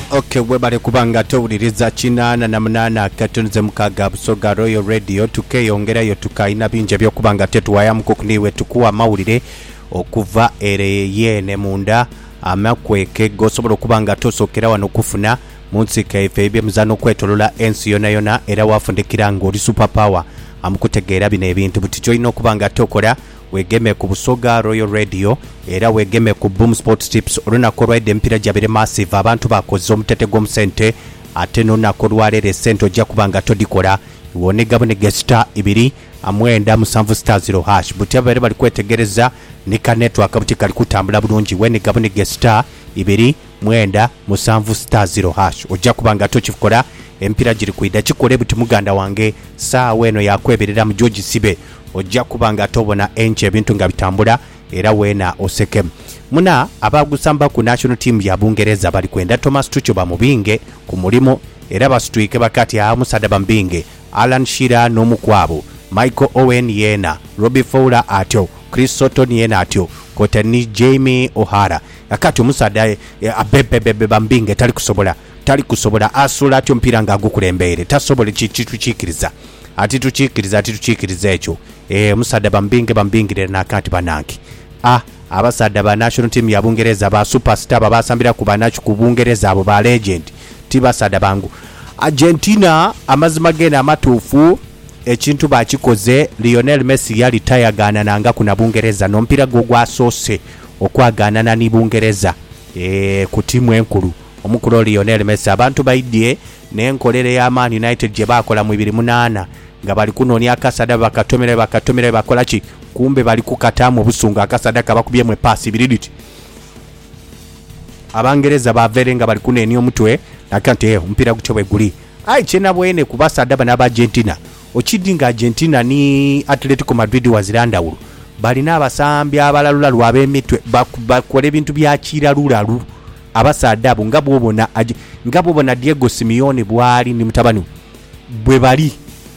Okay, webale kubanga towuliriza 88 katonze mukaga Busoga Royal Radio tukeyongerayo tukaina binje byokubanga tetuwaya mukukuniwe tukuwa mawulire okuva yene munda amakweke gosobola okubanga tosokera wano kufuna munsi kaife ebye muzano kwetolola ensi yona era wafundikira ngo oli super power amukutegeera bino ebintu buti kyoyina okubanga tokola wegeme ku Busoga Royal Radio era wegeme ku Boom Sports Tips olunako lwaide empira jabire massive abantu bakoze omutete g'omusente ate nonako lwalere sente ojja kubanga todikola wone gabone gesta ibiri amwenda musanvu star 0 hash buti abere bali kwetegereza nika network buti kali kutambula bulungi wene gabone gesta ibiri mwenda musanvu star 0 hash ojja kubanga tokikola empira jiri kuida kikole buti muganda wange saa weno yakweberera mu George Sibe ojja kubanga tobona enche ebintu nga bitambula era wena oseke muna abagusamba ku national team ya Bungereza bali kwenda Thomas Tuchel bamubinge ku mulimo era basituike bakati ya Musada Bambinge Alan Shearer n'omukwabo Michael Owen yena Robbie Fowler atyo Chris Sutton yena atyo kotani Jamie O'Hara akati Musada abebebe Bambinge tali kusobola asula atyo mpira nga agukulembere tasobola kitukikiriza ati tuchikiriza ekyo Musada bambingire nakati bananki abasada ba national team ya Bungereza ba superstar babasambira ku banachu ku Bungereza abo ba legend tibasada bangu Argentina amazima gena amatufu ekintu bakikoze Lionel Messi yali tayagana nanga kuna Bungereza nompira gwasose okwagana ni Bungereza ku timu enkulu omukulu Lionel Messi abantu baidye n'enkolere ya Man United je bakola mu 2008 nga bali kunonya akasada bakatomera bakola ki kumbe bali kukatamu busunga akasada kabakubye mu pass biliditi Abangereza baverenga bali kuneni omutwe nakante mpira gutobwe guli chena bwene kubasada bana ba Argentina okidinga Argentina ni Atletico Madrid waziranda wulu bali nabasambi abalalula lwabe mitwe bakole ebintu bya kiralulalu abasada abo ngabobona Diego Simeone bwali ni mutabani bwe bali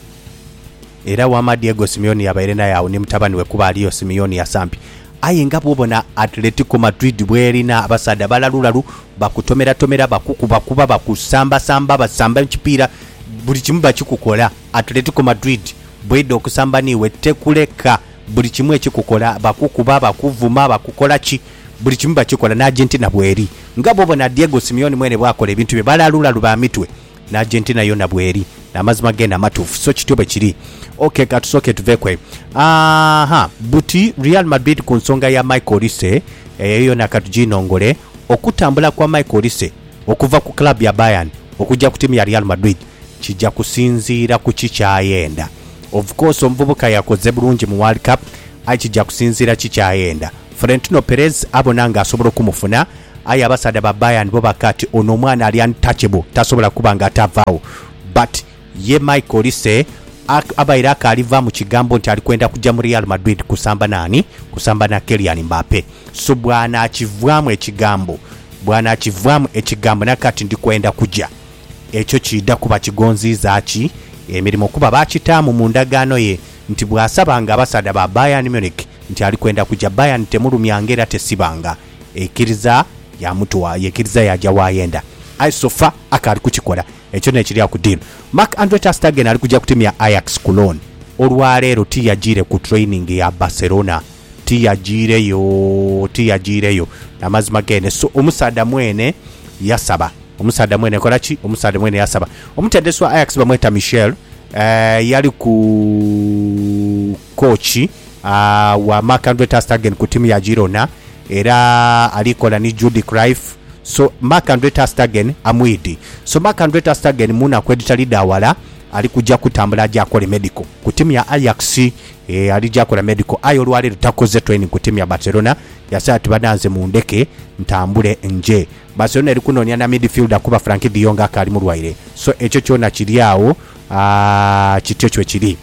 era wama Diego Simeone yabairena yawo ni mutabani we kuba aliyo Simeone ya sampi aye ngabobona Atletico Madrid bwerina abasada balalulalu bakutomera bakukuba bakusamba basamba mpira buli kimu bakikukola Atletico Madrid bwedo okusamba niwe tekuleka buli kimu ekikukola bakukuba bakuvuma bakukola ki buli kimu bakikola na Argentina bweri ngabobona Diego Simeone mwene bwakola ebintu bye balalulalu ba mitwe na Argentina yona bweri namazima genda matufu so kitobe kiri okay katusoke tuvekwe buti Real Madrid ku nsonga ya Michael Olise eyo nakatujinongole okutambula kwa Michael Olise okuva ku club ya Bayern okujja ku timu ya Real Madrid kijja kusinzira ku kikyayenda of course omuvubuka yakoze bulungi mu World Cup kijja kusinzira kikyayenda Florentino Perez abonanga asobola kumufuna aya abasada ba Bayern bo bakati ono mwana ali untouchable tasobola kubanga atavaawo but ye Michael Olise abaira kaliva mu kigambo nti alikwenda kujja mu Real Madrid kusamba na Kylian Mbappe so bwana akivwamu ekigambo nakati ndikwenda kujja ekyo kidda kuba kigonziza ki emirimu kuba bakitamu mu ndagaano ye nti bwasabanga abasada ba Bayern Munich nti alikwenda kujja Bayern temulumyange era tesibanga ekiriza ya mutwa yekiriza yaja wayenda aisofa akali kukikola ekyo nekiri akudino Marc-Andre ter Stegen ali kujja kutimya Ajax Cologne olwaleero tiyagire ku training ya Barcelona tiyagireyo namazima gene so omusada mwene yasaba omutendesi wa Ajax bamweta Michel yali ku coach wa Marc-Andre ter Stegen ku timu ya Girona era alikola ni Judy Cruyff so Marc-Andre ter Stegen amwidi so Marc-Andre ter Stegen muna kwedita lidawala ali kujja kutambula jakole medical ku timu ya Ajax ali jakola medical ayo lwale takoze training ku timu ya Barcelona yasati badanze mu ndeke ntambule nje Barcelona eri kunonya na midfielder kuba Frankie de Jong akali mu lwaire so ekyo kyona kiriawo kityo kiri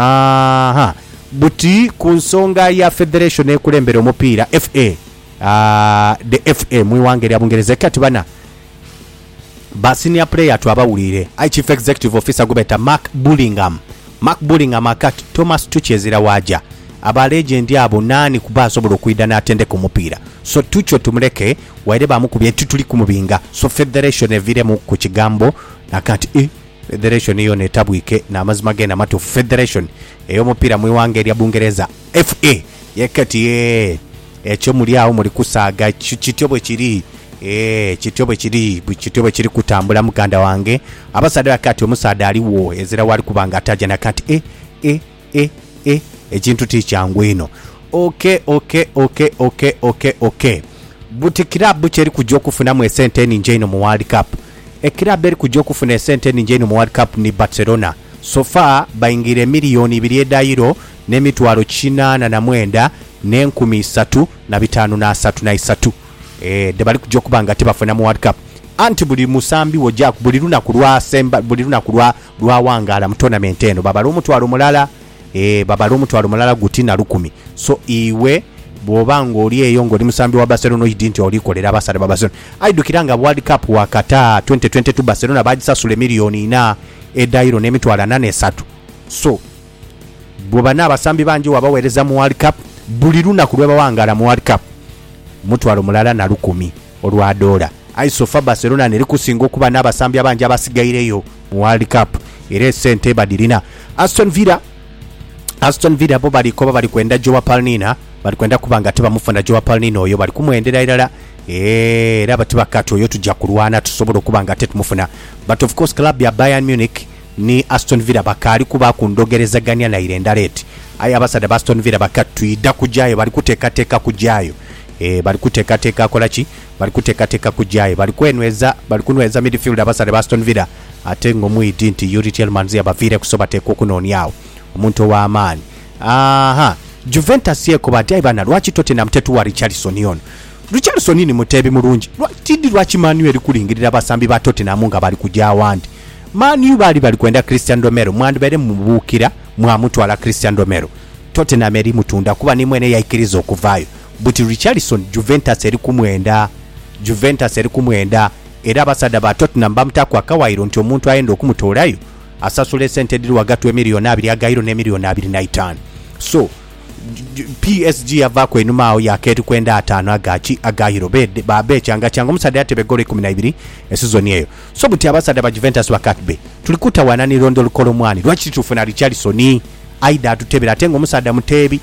buti ku nsonga ya federation ekulembera omupiira FA the FA mwiwange lya Bungereza kati bana ba senior player twabawulire chief executive officer gobeta Mark Bullingham akati Thomas Tuchel zira waja aba legend abo nani kuba asobola okuida n'atendeka omupiira. So tucho tumuleke waire bamukubye tuli kumubinga. So federation eviremu ku kigambo nakati federation iyo netabwike n'amazima genda mato federation eyo mupiira mu wange erya Bungereza FA yakati ekyo muli awo muli kusaaga kityobo kiri kityobo kiri kutambula muganda wange abasade bakati omusada aliwo ezira wali kubanga ataja nakati ekintu tikyangu ino. Okay. Buti club cheri kujja okufunamu esente eningi ino mu World Cup. Club eri kujja okufuna esente eningi ino mu World Cup ni Barcelona. So far bayingire miliyoni 2 euro n'emitwalo 89 n'enkumi 3,533 de bali kujja okubanga tebafuna mu World Cup. Anti buli musambi wojja buli lunaku lwa semba buli lunaku lwa wangala mu tournament eno babalo omutwalo mulala babalo omutwalo mulala gutina 10. So iwe bwobanga oli eyo ng'oli musambi wa Barcelona oyidi nti olikolera abasale ba Barcelona. Aidukiranga World Cup wakata 2022 Barcelona bagisasule miliyoni 4 euro n'emitwalo 83. So bwobana abasambi bangi wabaweereza mu World Cup buli lunaku lwe bawangala mu World Cup mutwalo mulala na 10 olwa dola. Aisofa Barcelona neri kusinga okuba n'abasambi abangi abasigaireyo mu World Cup era sente badirina. Aston Villa bo bali kwenda Joao Palhinha bali kwenda kubanga tebamufuna Joao Palhinha oyo bali kumwendera irala era batibakati oyo tujja kulwana tusobola okubanga tetumufuna. But of course club ya Bayern Munich ni Aston Villa bakali kuba kundogerezaganya na irenda leti aya abasada ba Aston Villa bakatwida kujayo bali kuteekateeka kujayo bali kuteekateeka kolaki bali kuteekateeka kujayo bali kunweza midfield abasada ba Aston Villa ate ng'omuyidi nti Yuri Tielemans yabaviire kusoba teeka okunoonyawo omuntu w'amaani. Juventus yeko bati bana lwaki Tottenham tetuwa Richarlison ni mutebi mulungi lwaki Manu eri kulingirira abasambi ba Tottenham nga bali kujja awandi. Manu bali kwenda Christian Romero mwandibere mubukira mwamutwala Christian Romero. Tottenham eri mutunda kuba ni mwene yaikiriza okuvaayo but Richarlison Juventus eri kumwenda era abasada ba Tottenham bamutako akawairo nti omuntu ayenda okumutoolayo asasule sente diri wagati wa miliyoni 2 euro ne miliyoni 25. So PSG yavako enuma awo yaketi kwenda 5 agayiro babe changa omusada yatebe gole 12 season eyo. So buti abasada ba Juventus wakatbe tulikuta wanani Rondo Lukolomwani lwaki tufuna Richarlison aida tutebera tengo omusada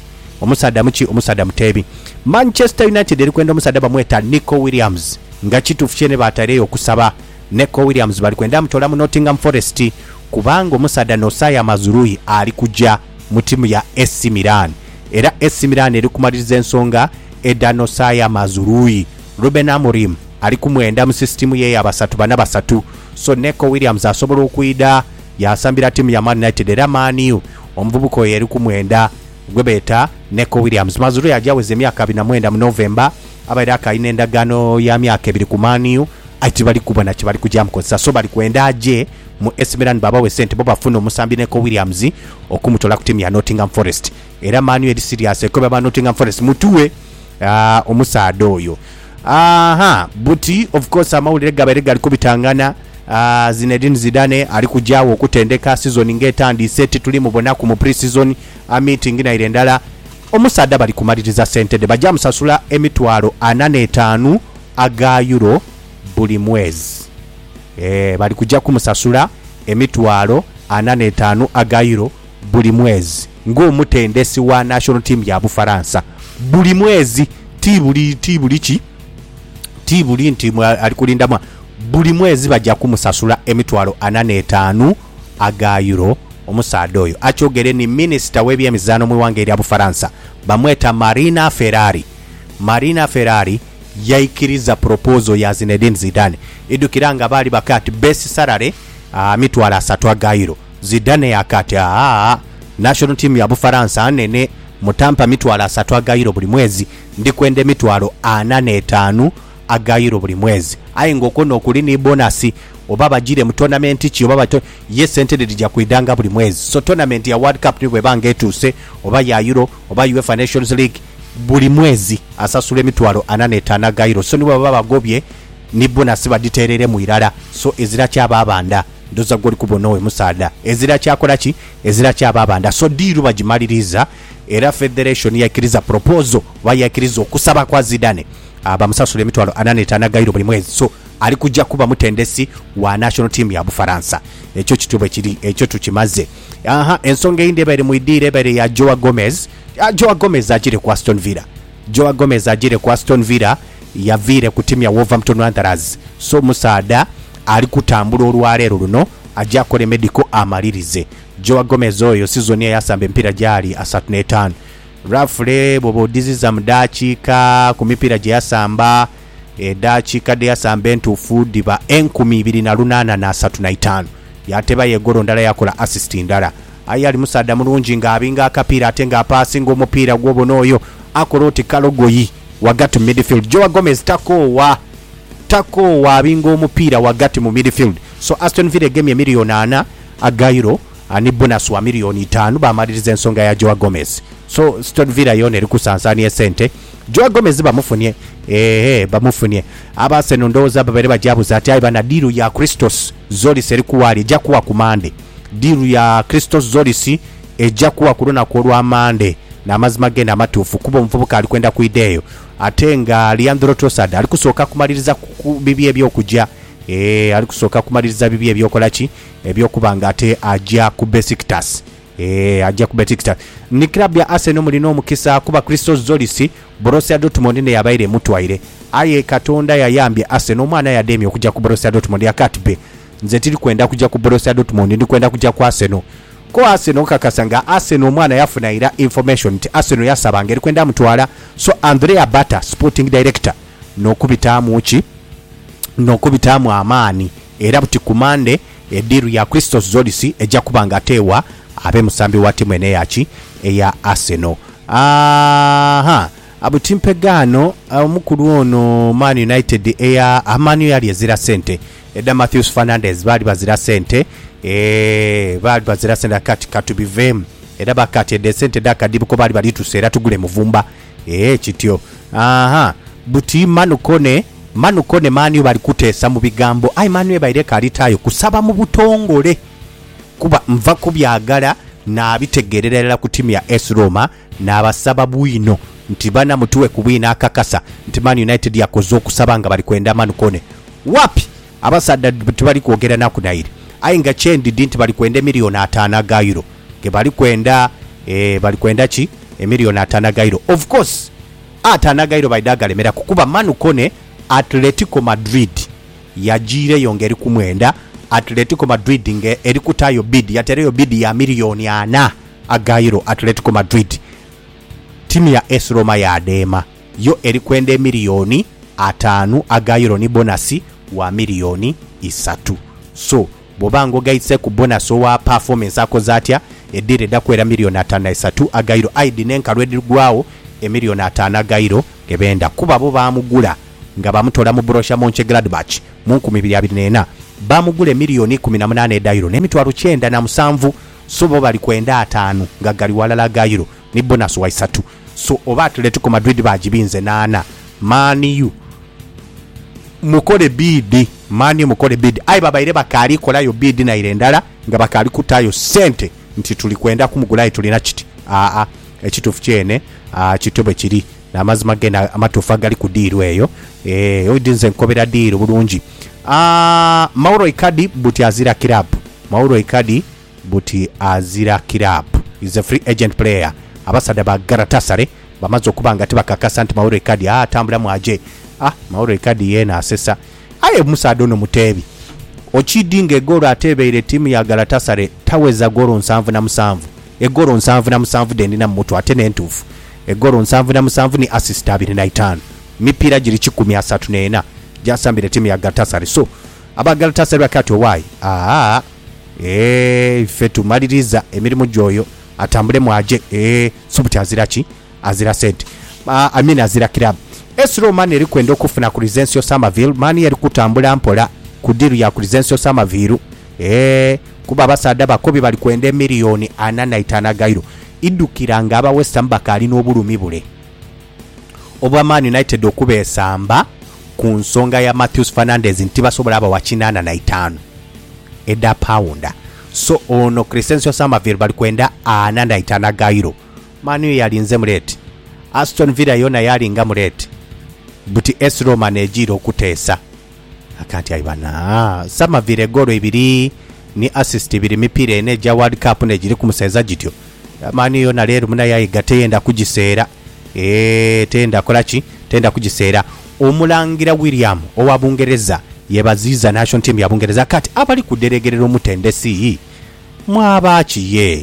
mutebi. Manchester United eri kwenda omusada bamweta Nico Williams nga kitufyene batareyo okusaba Nico Williams bali kwenda mutola mu Nottingham Forest kubanga omusada Nosaya Mazurui ali kujja mu timu ya AC Milan era AC Milan eri kumaliriza ensonga eda Nosaya Mazurui. Ruben Amorim ali kumwenda mu system ye ya basatu. So Nico Williams asobola okuida yasambira timu ya Man United era Man U omuvubuko yeri kumwenda gwebeta Nico Williams. Mazurui ajaweze myaka 29 mu November abaira akaine endagano ya myaka 2 ku Man U ati bali kubona kibali kujja mukozesa. So bali kwenda aje mu AC Milan baba we sente boba funo musambi Nico Williams okumutola ku timu ya Nottingham Forest era Man U eri serious ekobe ba Nottingham Forest mutuwe omusada oyo. Buti of course amawulire gabere gali kubitangana. Zinedine Zidane ali kujawo okutendeka season ngetandise tuli mubona ku pre-season meeting na irendala omusada bali kumaliriza sente de bajja musasula emitwalo 85 aga euro buli mwezi. Bali kujja kumusasula emitwalo 85 aga euro buli mwezi ng'omutendesi wa national team ya Bufaransa buli mwezi tibuli nti ali kulindamu buli mwezi bajja kumusasula emitwalo 85 aga euro omusada oyo. Akyogere ni minister w'ebyemizano mu wange erya Bufaransa bamweta Marina Ferrari yaikiriza proposal ya Zinedine Zidane idukiranga bali bakati best salary mitwalo 3 aga euro. Zidane yakati national team ya Bufaransa nene mutampa mitwalo 3 aga euro buli mwezi ndi kwende mitwalo 85 aga euro buli mwezi ayi ngokono okuli ni bonus oba bajire mu tournament ki oba yes sente dijja kuidanga buli mwezi. So tournament ya World Cup niwe bange etuse oba ya Euro oba UEFA Nations League buli mwezi asasule mitwalo 85 aga euro. So niwe baba bagobye ni bonus baditerere mu irala. So ezira kyaba abanda ndoza goli kubonowe Musaada ezira kyakola ki ezira kyababanda so diru bagimaliriza era federation yakiriza proposal bayakiriza okusaba kwa Zidane abamusasula emitwalo 85 gairo buli mwezi so ali kujja kuba mutendesi wa national team ya Bufaransa ekyo kitube kiri ekyo tukimaze ensonga indi ebere muidire ebere ya Joao Gomez ajire ku Aston Villa Joao Gomez ajire ku Aston Villa yavire ku timu ya Wolverhampton Wanderers so Musaada ali kutambula olwaleero luno ajja kole medical amalirize Joao Gomez oyo season ya yasambe mpira gyali 35 roughly bobo diziza mudachika ku mipira gye yasamba edachika de yasambe ntufu diba 2008 yateba yegoro ndala yakola assist ndala ayali Musaada mulungi nga abinga akapira atenga passing omupira gwobonoyo akoloti kalogoyi wagati midfield Joao Gomez tako wa abinga omupira wagati mu midfield so Aston Villa game ya milioni 4 agairo ani bonus wa milioni 5 bamaliriza ensonga ya Joao Gomez so Aston Villa yone eri kusansani esente Joao Gomez bamufunye bamufunye abaseno ndoza babere bajabuza ati ayi bana diru ya Christos Zolis eri kuwali ejja kuwa kumande diru ya Christos Zolis ejja kuwa kulona kolwa mande na mazima genda matufu kuba mvubuka alikwenda kuideyo atenga Leandro Trossard alikusooka kumaliriza bibi ebyokujja alikusooka kumaliriza bibi ebyokolaki ebyokubanga ate ajja ku Besiktas ajja ku Besiktas ni club ya Arsenal mulino omukisa kuba Christos Zolis Borussia Dortmund ne yabaire mutwaire aye katonda yayambye Arsenal omwana ya Demi okujja ku Borussia Dortmund yakatbe nze tiri kwenda kujja ku Borussia Dortmund ndi kwenda kujja ku Arsenal ko Arsenal kakasanga Arsenal omwana yafunaira information nti Arsenal yasabanga eri kwenda mutwala so Andrea Bata sporting director nokubitamu amaani era buti kumande ediru ya Christos Zolis ejja kubanga atewa abe musambi wa timu ene yachi eya Arsenal abutimpegano omukulu ono Man United eya amanu yali ezira sente eda Matheus Fernandes bali bazira sente bali bazira sente kati katubivem era bakati ede sente dakadibu ko bali balitusera tugule muvumba kityo buti manukone Manu bali kutesa mu bigambo ai Manu ebaire kalitayo kusaba mu butongole kuba mva kubyagala na bitegererera ku timu ya AS Roma na basaba bwino nti bana mutuwe kubwina akakasa nti Man United yakoze okusaba nga bali kwenda Manukone wapi abasada tubali kwogera naku naire ainga chendi dinti bali kwenda milioni 5 ga euro ke bali kwenda ki milioni 5 ga euro of course 5 ga euro baidagalemera kukuba Manukone Atletico Madrid yajire yongeri kumwenda Atletico Madrid nge eri kutayo bid yatereyo bid ya milioni 4 aga euro Atletico Madrid timu ya AS Roma ya adema yo eri kwende milioni 5 aga euro ni bonasi wa milioni 3 so bobango gaitse ku bonus wa performance ako zatya edire dakwera milioni 5 aga euro ID nenka rwedi gwawo milioni 5 aga euro gebenda kuba bo bamugula nga bamutola mu Borussia Mönchengladbach mu 2024 bamugule milioni 18 euro n'emitwalo 97 so bo bali kwenda 5 nga gali walala ga euro ni bonus wa 3 so oba Atletico Madrid bajibinze 8 Man U mukole bid ai baba ile bakali kolayo bid na ile ndala nga bakali kutayo sente nti tulikwenda kumugulayo tulina kiti ekitufu kyene kitobe kiri na mazima genda amatofa gali ku deal eyo odinze nkobera deal bulungi Mauro Icardi buti azira club is a free agent player abasada ba Galatasaray bamaze okubanga tibakakasa nti Mauro Icardi atambula mwaje Mauro Icardi yena asesa aye Musaada ono mutebi okidinga egoro atebeire timu ya Galatasaray taweza goro 77 egoro 77 dendina mutu atene entufu egoro 77 ni assist 25 mipira giri 134 jasambire timu ya Galatasaray so aba Galatasaray bakati owai fetu maliriza emirimu joyo atambule mwaje subuti azira sente azira club AS Roma eri kwenda okufuna ku Crescencio Samavill mani yali kutambula mpola ku diru ya Crescencio Samavill kuba basada bakobi bali kwenda milioni 45 ga euro idukiranga aba West Ham bakali n'obulumi bule obwa Man United okubesamba ku nsonga ya Matheus Fernandes nti basobola aba wa 85 edda pounda. So ono Crescencio Summerville bali kwenda 45 gairo. Manu yalinze muleti. Aston Villa yona yalinga muleti. Buti AS Roma nejiro okuteesa. Akanti ayibana. Summerville golo ibiri ni assist ibiri mipira ene ja World Cup nejiri kumuseza gityo. Manu yona lero muna yayiga teyenda kugiseera. Tenda kolachi tenda kugiseera. Omulangira William owa Bungereza yebaziza national team ya Bungereza kati abali kuderegerera omutendesi mwabachi ye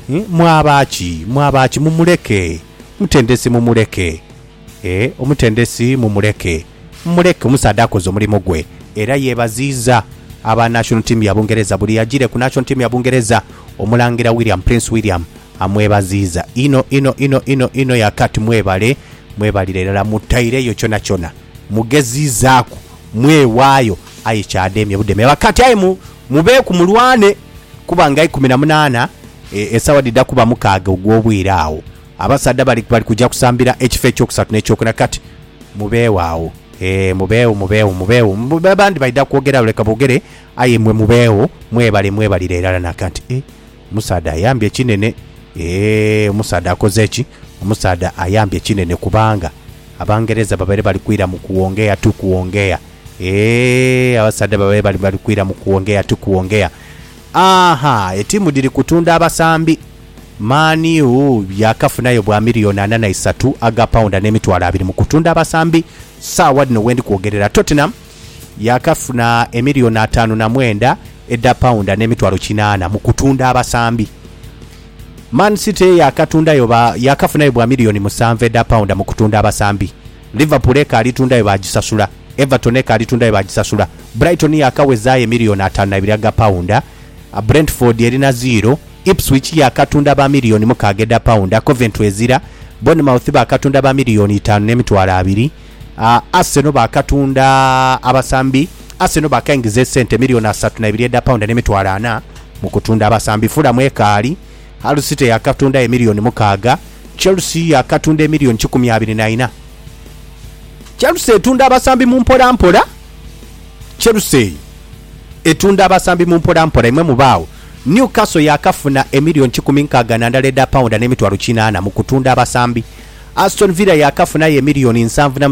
mwabachi mumuleke mutendesi mumuleke omutendesi mumuleke omusada akoze omulimo gwe era yebaziza aba national team ya Bungereza buli yagire ku national team ya Bungereza omulangira William Prince William amwebaziza ino yakati mwebalirera mutaireyo chona mugezizaako mwewaayo ayikyademye budeme wakati ayi mube ku mulwane kubanga 18 esawa dida kuba mukaaga ogwobwira awo abasadde bali kujja kusambira ekifo ekyokusatu n'ekyokuna kati mubeewaawo mubeewo bandi baida kwogera leka bogere ayi mubeewo mwebalirera era nakati musada ayambye kinene musada akoze eki omusada ayambye kinene kubanga Abangereza babere bali kwira mu kuongea tu kuongea abasada babere bali kwira mu kuongea tu kuongea etimu diri kutunda abasambi Mani yakafunayo bwa miliyoni 83 aga pounda n'emitwalo 2 mu kutunda abasambi sawa dino wendi kuogerera Tottenham yakafuna emiliyoni 5.9 edda pounda n'emitwalo 8 mu kutunda abasambi Man City yakafunayo bwa miliyoni 7 edda pounda mu kutunda abasambi Liverpool ekalitundayo bagisasula Everton ekalitundayo bagisasula Brighton yakawezayo miliyoni 5 aga pounda Brentford erina 0 Ipswich yakatunda ba miliyoni 6 edda pounda Coventry ezira Bournemouth bakatunda ba miliyoni 5 n'emitwalo 2 Arsenal bakatunda abasambi Arsenal bakaingiza sente miliyoni 3.2 edda pounda n'emitwalo 4 mu kutunda abasambi Fulham ekali Hull City yakatunda emiliyoni 6 Chelsea yakatunda emiliyoni 24 Chelsea etunda abasambi mu mpola Chelsea etunda abasambi mu mpola imwe mubaawo Newcastle yakafuna emiliyoni 16 edda pounda n'emitwalo 8 mu kutunda abasambi Aston Villa yakafuna emiliyoni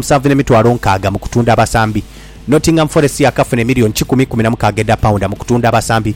7.6 mu kutunda abasambi Nottingham Forest yakafuna emiliyoni 16 edda pounda mu kutunda abasambi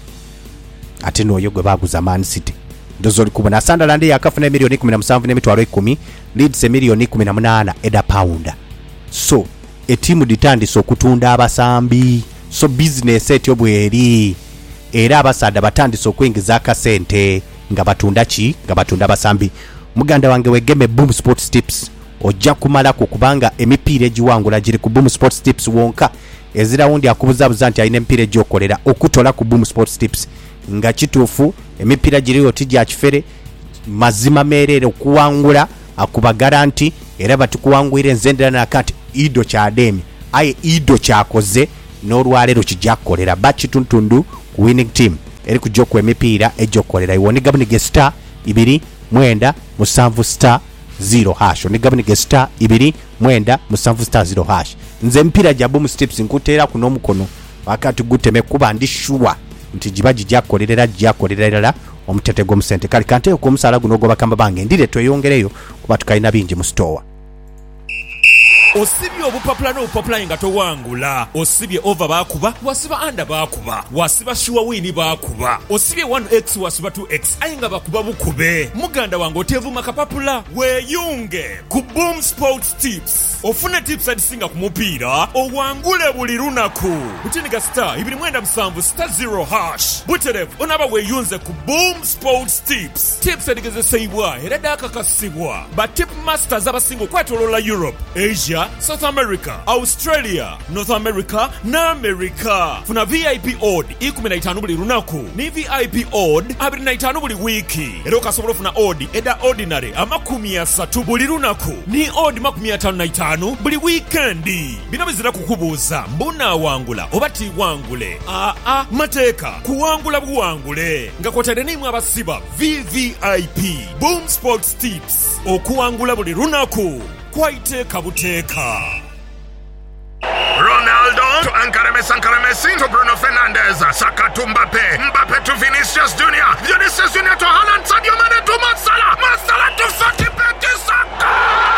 ate noyo gwe baguza Man City ndozoli kubona Sunderland yakafuna emiliyoni 17.10 Leeds emiliyoni 18 edda pounda so etimu ditandise okutunda abasambi so business etyo bweri era abasada batandise okwingiza akasente nga batunda abasambi muganda wange wegeme Boom Sports Tips ojja kumala kubanga emipiira egiwangula giri ku Boom Sports Tips wonka ezira wundi akubuzabuza nti alina emipiira egyokolera okutola ku Boom Sports Tips nga kituufu emipiira giriyo tijja kifere mazima merere okuwangula akuba garanti era batukuwangwire nzendera nakati ido kyademi aye ido kyakoze n'olwalero kijjakolera bakituntundu ku winning team eri kujja emipiira ejjokolera iwoniga bunige star 2 star 0 hash oniga bunige star 2 star 0 hash nze emipiira gya Boom Tips nkuteera kuno omukono wakati guteme kuba ndi sure nti jibaji jakolerera omutete g'omusente kali kante ko musala guno gobakamba bange ndire tweyongereyo kuba tukalina bingi mu store Osibye obupapula n'obupapula nga towangula. Osibye over bakuba, wasiba under bakuba. Wasiba sure win bakuba. Osibye 1x wasiba 2x ayinga bakuba bukube. Muganda wange otevuma kapapula. Weyunge ku Boom Sports Tips. Ofune tips adisinga ku mupiira, owangule buli lunaku. Butiniga star 2 star 0 hash. Buterev onaba weyunze ku Boom Sports Tips. Tips adigezesebwa era dakakasibwa. Ba tip masters abasingo kwatolola Europe, Asia, South America, Australia, North America, na America. Funa VIP odd 15 buli lunaku ni VIP odd 25 buli wiki. Ero kasobola funa odd eda ordinary 30 buli lunaku ni odd 55 buli weekendi. Bino bizira kukubuuza mbuna wangula obati wangule. Mateka kuwangula buwangule nga kwotade nimwe abasiba VVIP Boom Sports Tips okuwangula buli lunaku kwaite kabuteka. Ronaldo to Ankara Messi to Bruno Fernandes. Alvarez, Saka to Mbappe to Vinicius Junior to Haaland, Sadio Mane to Masala to Fati Peti Saka.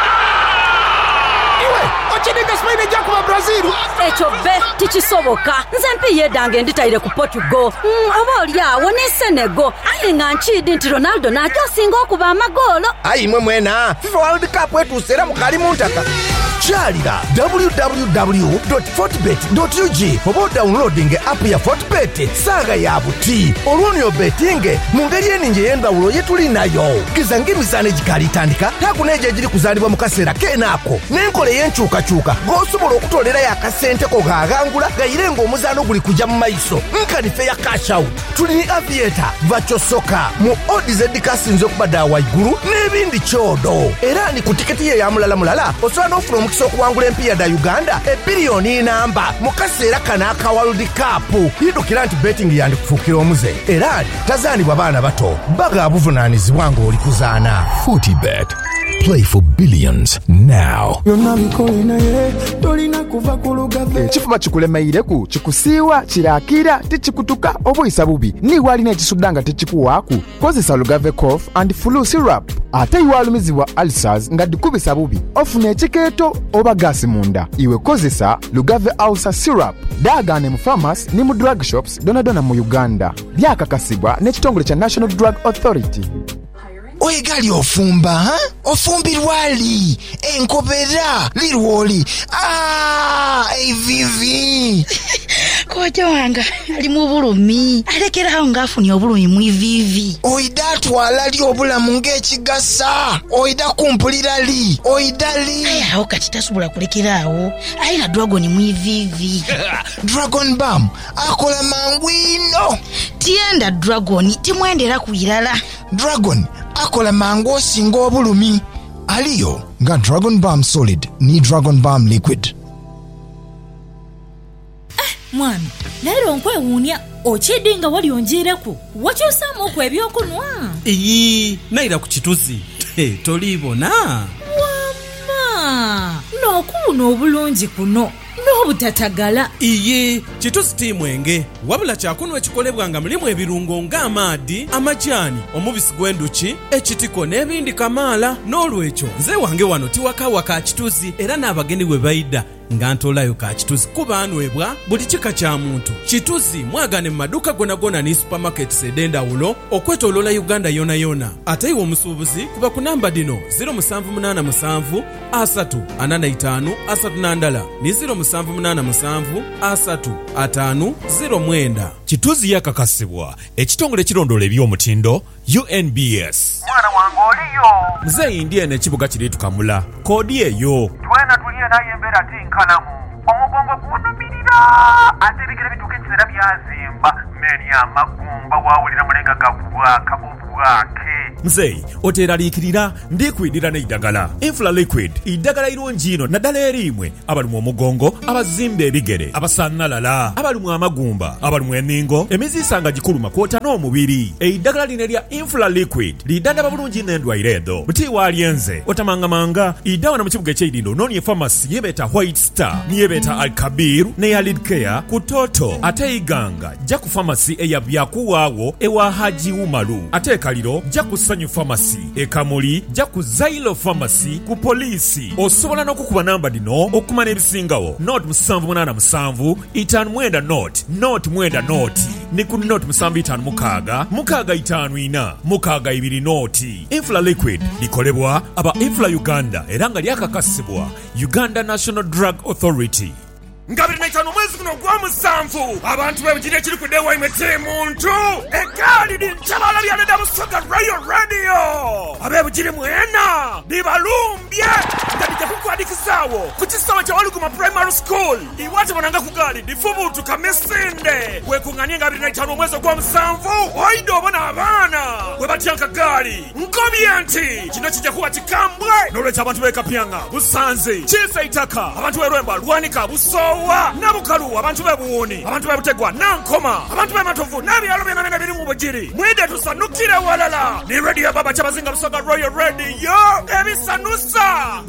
Ochininga Spain ejja Brazil. Echo be tichisoboka. Nze mpiye dange nditaire ku Portugal. Oba oli awo ne Senegal. Alinga nchidi nti Ronaldo najo singa okuba amagolo. Ayi mwe mwena. FIFA World Cup etusera mukali muntaka. Chalira www.fortbet.ug oba downloading app ya Fortbet saga ya buti olwonyo betting mu ngeri eninje y'endawulo yetuli nayo kizange misane gikalitandika takuneje ejiri kuzalibwa mu kaseera kenako n'enkole y'enkyukakyuka ng'osobola okutolera yakasente ko gaagangula gayire ng'omuzaano guli kujja mu maiso nkanife ya cash out tuli ni aviator vacho soka mu odds edikasinze okubadda waiguru n'ebindi kyodo era ni ku tiketi ye ya mulala osobola n'ofuna omukisa okuwangula empiya da Uganda ebbiliyoni namba mu kaseera kana aka World Cup yidukira nti betting yandikufuukira omuze era tazaanibwa baana bato baga buvunaanyizibwa ng'oli kuzaana. Fortibet. Play for billions now. Chifuba chikulemeireku chikusiwa chirakira tichikutuka obuyisa bubi ni wali n'ekisuddanga techikuwaaku kozesa Lugave cough and flu syrup ate iwalumizibwa ulcers nga dikubisa bubi ofuna ekikeeto oba gasi munda iwe kozesa Lugave ulcer syrup daagane mu pharmacy ni mu drug shops donadona mu Uganda byakakasibwa n'ekitongole kya National Drug Authority. Oigali ofumba, ha? Ofumbirwali, enkobera, lirwoli. Vivi. Kojo wanga, ali mu bulumi. Alekera ngafuni obulumi mu Vivi. Oida twala li obulamu ng'ekigasa. Oida kumpulira li. Oidali. Aya okati tasubula kulekerawo. Ayina dragon mu Vivi. Dragon Balm akola mangwino. Tienda dragon timwendera kuyirala. Dragon akola mango singa obulumi. Aliyo nga Dragon Balm Solid ni Dragon Balm Liquid. Mwami, nairo nkwewuunya okyedinga wali onjireku wakyusaamu okwo ebyokunwa. Iyi, naira ku kituzi. Tolibona. Wama, n'okuwuna obulungi kuno. N'obutatagala. Iye, kituzi timwenge. Wabula kyakunwa ekikolebwa nga mulimu ebirungo ng'amaadi, amajani, omubisi gw'enduki, ekitiko n'ebindi kamaala. N'olwekyo nze wange wano tiwakawa ka kituzi era n'abagenyi bwe bayida nga ntolayo ka kituzi kuba anwebwa buli kika kya muntu. Kituzi mwagane mu maduuka gona ne supermarkets ed'endawulo okwetooloola Uganda yona. Ate iwe omusuubuzi kuba ku namba dino 0787 385 39 ne 0787 355 Kituzi yakakasibwa ekitongole kirondoola eby'omutindo UNBS. Mwana wange oliyo. Nze Indian ekibuga kiri tukamula. Koodi eyo. Twena tuliye naye embeera tinkanamu. Omugongo gunumirira. Ate ebigere bituuka ekiseera byazimba. Meni amagumba wawulira mulenga gabwaka obwake. Nze oteeraliikirira ndikwidira n'eddagala Infla Liquid iddagala irungi ino naddala erimwe abalimu omugongo abazimba ebigere abasannalala abalimu amagumba abalimu eningo emiziisa nga gikuluma kwota n'omubiri eddagala lino erya Infla Liquid liddandaba bulungi n'endwaire ezo buti walyenze otamangamanga iddawana mu kibuga eky'eidindo noonie pharmacy yebeeta White Star niyebeeta Al-Kabir ne Alid Care ku Toto ate iganga jja ku pharmacy eya byakuwaawo ewa Haji Umaru ate ekaliro jja ku Sanyu Pharmacy ekamuli jja ku Zailo Pharmacy ku Poliisi osobola n'okukuba namba dino okumana ebisingawo not 787 5 not mwenda noti ne ku not 756 654 622 noti. Infla Liquid likolebwa aba Infla Uganda era nga lyakakasibwa Uganda National Drug Authority. Ngabiri naitano mwezi kuno gwa musanvu abantu bebujire ekiri ku dewa imete muntu ekali di nchabala bya nda Busoga Royal Radio abebujire mwena bibalumbye ndadije kukwadikisawo ku kisawa kya Waluguma Primary School iwate bananga kugali difubutu kamesinde wekunganye ngabiri naitano mwezi gwa musanvu oido bona abana webatyanka gali nkobyenti kino kijja kuba kikambwe n'olwekyo abantu bekapyanga Busanze Chisa Itaka abantu berwemba Lwanika Busowa Nabukalu abantu bebuwoni abantu bebutegwa nankoma abantu bematovu n'ebyalo byonna biri mu bugiri mwide tusanukire walala ni radio ya baba kyabazinga Busoga Royal Radio ebisanusa bijja kuba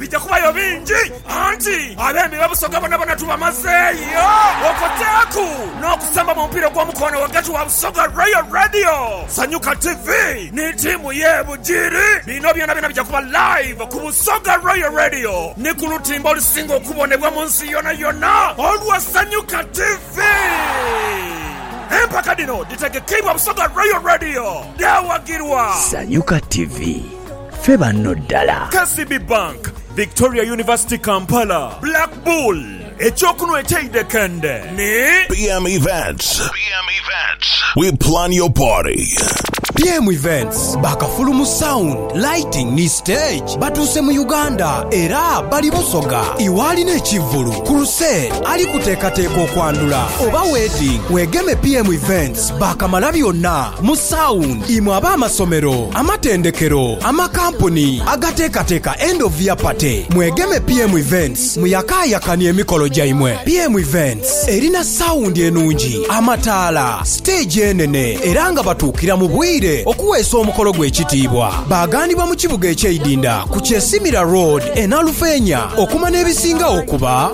byayo bingi anti abembi babusoga bona banatuba mazeeyo okoteeku n'okusamba mu mpira gw'omukono wakati wa Busoga Royal Radio. Sanyuka TV ni tiimu y'ebugiri bino byonna bijja kuba live ku Busoga Royal Radio ne ku lutimba olusinga okubonebwa mu nsi yonna olwa Sanyuka TV. Empaka dino ditegekebwa Busoga Royal Radio dawagirwa Sanyuka TV feba no ddala. KCB Bank, Victoria University Kampala, Black Bull, ekyokuno ekyeidekende ne PM Events. We plan your party. PM Events bakafulumu sound lighting ni stage batuse mu Uganda era bali Busoga iwali n'ekivulu crusade ali kuteekateeka okwandula oba wedding wegeme PM Events bakamala byonna mu sound imwe abamasomero amatendekero amakampuni agateekateeka end of year party mwegeme PM Events muyakaayakani emikolo gyaimwe. PM Events erina sound enungi amataala stage enene era nga batuukira mu bwire okuweesa omukolo gw'ekitiibwa. Baagandibwa mu kibuga ekyeidinda ku Kyesimira Road Enalufeenya okuma n'ebisinga okuba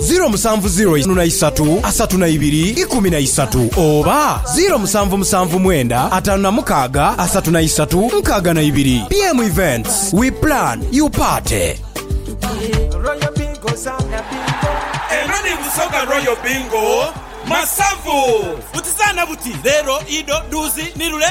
070333213 oba 07795332. PM Events, we plan, you party. Emani Busoga Royal Bingo Masavu Butisana buti lero ido duzi nirule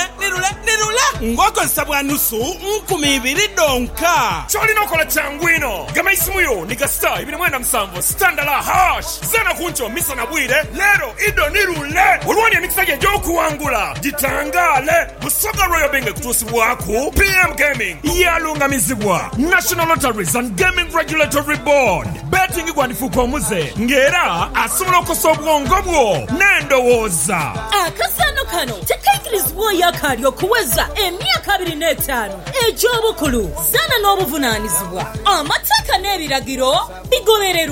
ngoko sabwa nusu 2,200 donka choli nokola changwino gama isimuyo nika star ibini mwenda msamvu standala hash zana kuncho misa na bwire lero ido nirule ulwani ya nikisage joku wangula jitangale Busoga Royal Bingo kutusi waku PM Gaming yalunga mizibwa National Lotteries and Gaming Regulatory Board betting igwanifu kwa muze ngera asumulo kosobwa ngobwo nendowoza akasano kano tekaikirizibwa yakali okuweza emyaka 25 eky'obukulu zana n'obuvunaanyizibwa amateeka n'ebiragiro bigobererwa.